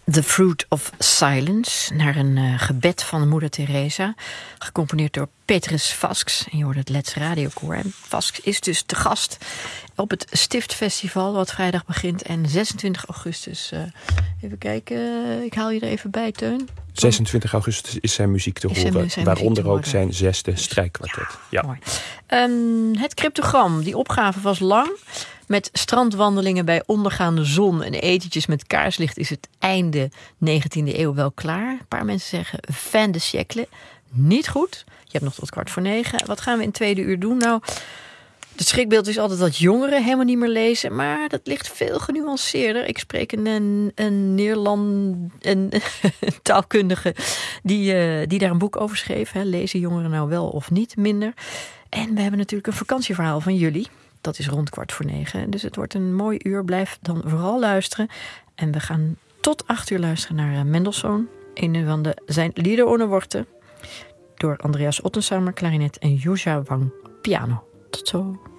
The Fruit of Silence, naar een gebed van moeder Teresa, gecomponeerd door Petrus Vasks. En je hoort het Let's Radiokoor. En Vasks is dus te gast op het Stiftfestival, wat vrijdag begint. En 26 augustus, even kijken, ik haal je er even bij, Teun. 26 augustus is zijn muziek te horen, waaronder ook zijn 6e strijkkwartet. Ja. Mooi. Het cryptogram, die opgave was lang. Met strandwandelingen bij ondergaande zon en etentjes met kaarslicht is het einde 19e eeuw wel klaar. Een paar mensen zeggen fin de siècle. Niet goed. Je hebt nog tot 8:45. Wat gaan we in het tweede uur doen? Nou, het schrikbeeld is altijd dat jongeren helemaal niet meer lezen. Maar dat ligt veel genuanceerder. Ik spreek een taalkundige die daar een boek over schreef. Lezen jongeren nou wel of niet minder? En we hebben natuurlijk een vakantieverhaal van jullie. Dat is rond 8:45. Dus het wordt een mooi uur. Blijf dan vooral luisteren. En we gaan tot 8 uur luisteren naar Mendelssohn. Een van zijn Lieder ohne Worte. Door Andreas Ottensamer, klarinet en Juzha Wang, piano. Tot zo.